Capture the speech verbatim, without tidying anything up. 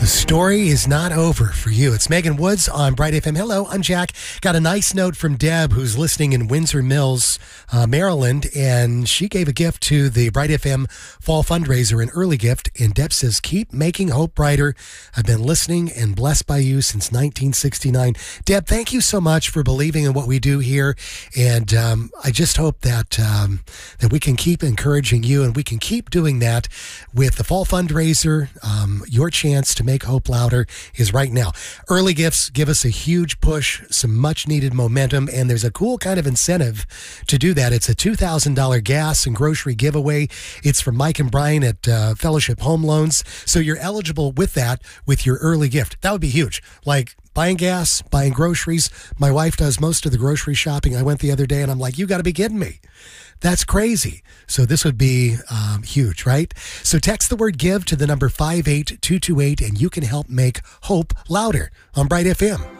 The story is not over for you. It's Megan Woods on Bright F M. Hello, I'm Jack. Got a nice note from Deb, who's listening in Windsor Mills, uh, Maryland, and she gave a gift to the Bright F M Fall Fundraiser, an early gift, and Deb says, keep making hope brighter. I've been listening and blessed by you since nineteen sixty-nine. Deb, thank you so much for believing in what we do here, and um, I just hope that, um, that we can keep encouraging you, and we can keep doing that with the Fall Fundraiser. Um, your chance to make hope louder is right now. Early gifts give us a huge push, some much needed momentum, and there's a cool kind of incentive to do that. It's a two thousand dollars gas and grocery giveaway. It's from Mike and Brian at uh, Fellowship Home Loans. So you're eligible with that with your early gift. That would be huge. Like buying gas, buying groceries. My wife does most of the grocery shopping. I went the other day and I'm like, you got to be kidding me. That's crazy. So this would be um, huge, right? So text the word give to the number five eight two two eight and you can help make hope louder on Bright F M.